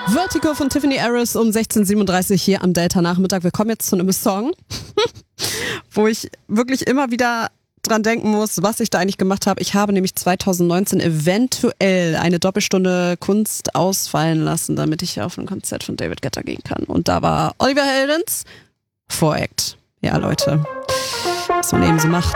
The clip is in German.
Vertigo von Tiffany Harris um 16:37 hier am Delta-Nachmittag. Wir kommen jetzt zu einem Song, wo ich wirklich immer wieder dran denken muss, was ich da eigentlich gemacht habe. Ich habe nämlich 2019 eventuell eine Doppelstunde Kunst ausfallen lassen, damit ich auf ein Konzert von David Guetta gehen kann. Und da war Oliver Heldens Voract. Ja, Leute, was man eben so macht.